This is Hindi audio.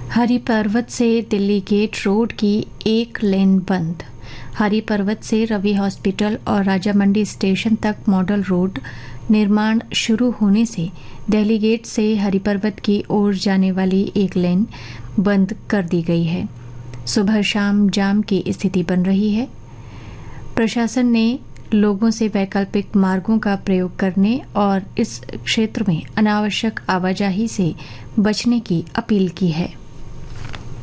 हरि पर्वत से दिल्ली गेट रोड की एक लेन बंद। हरि पर्वत से रवि हॉस्पिटल और राजा मंडी स्टेशन तक मॉडल रोड निर्माण शुरू होने से दिल्ली गेट से हरि पर्वत की ओर जाने वाली एक लेन बंद कर दी गई है। सुबह शाम जाम की स्थिति बन रही है। प्रशासन ने लोगों से वैकल्पिक मार्गों का प्रयोग करने और इस क्षेत्र में अनावश्यक आवाजाही से बचने की अपील की है।